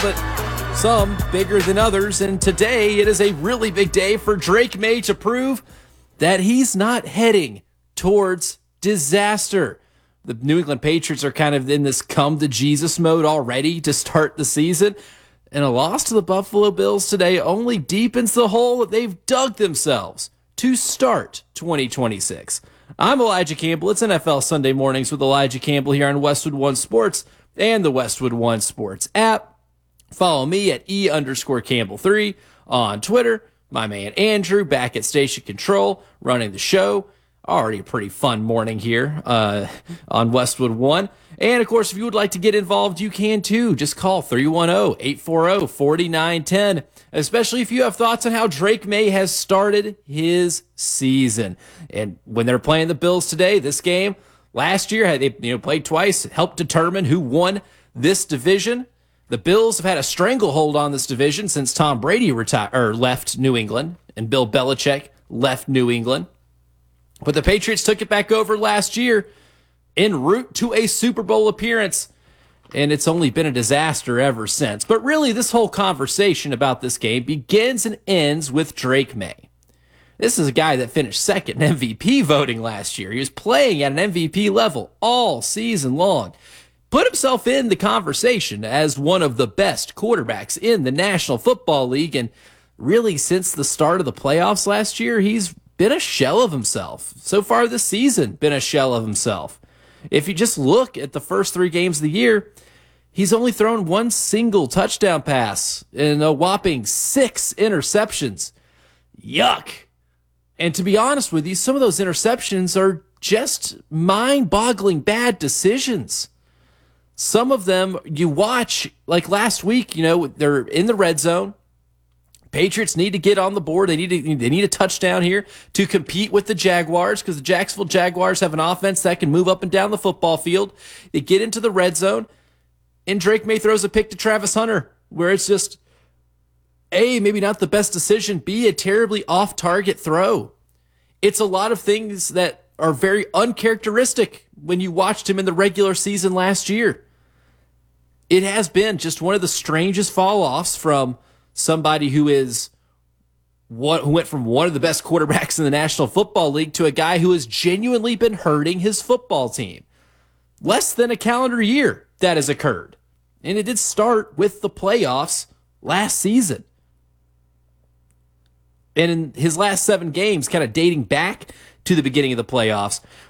but some bigger than others. And today it is a really big day for Drake Maye to prove that he's not heading towards disaster. The New England Patriots are kind of in this come to Jesus mode already to start the season. And a loss to the Buffalo Bills today only deepens the hole that they've dug themselves to start 2026. I'm Elijah Campbell. It's NFL Sunday Mornings with Elijah Campbell here on Westwood One Sports and the Westwood One Sports app. Follow me at E_Campbell3 on Twitter. My man Andrew back at Station Control running the show. Already a pretty fun morning here on Westwood One. And, of course, if you would like to get involved, you can, too. Just call 310-840-4910, especially if you have thoughts on how Drake Maye has started his season. And when they're playing the Bills today, this game last year, they played twice, helped determine who won this division. The Bills have had a stranglehold on this division since Tom Brady left New England and Bill Belichick left New England. But the Patriots took it back over last year en route to a Super Bowl appearance, and it's only been a disaster ever since. But really, this whole conversation about this game begins and ends with Drake Maye. This is a guy that finished second in MVP voting last year. He was playing at an MVP level all season long. Put himself in the conversation as one of the best quarterbacks in the National Football League, and really since the start of the playoffs last year, he's been a shell of himself. So far this season, been a shell of himself. If you just look at the first 3 games of the year, he's only thrown one single touchdown pass and a whopping 6 interceptions. Yuck. And to be honest with you, some of those interceptions are just mind-boggling bad decisions. Some of them you watch, like last week, they're in the red zone. Patriots need to get on the board. They need a touchdown here to compete with the Jaguars, because the Jacksonville Jaguars have an offense that can move up and down the football field. They get into the red zone, and Drake Maye throws a pick to Travis Hunter, where it's just, A, maybe not the best decision, B, a terribly off-target throw. It's a lot of things that are very uncharacteristic when you watched him in the regular season last year. It has been just one of the strangest fall-offs from somebody who went from one of the best quarterbacks in the National Football League to a guy who has genuinely been hurting his football team. Less than a calendar year that has occurred. And it did start with the playoffs last season. And in his last 7 games, kind of dating back to the beginning of the playoffs,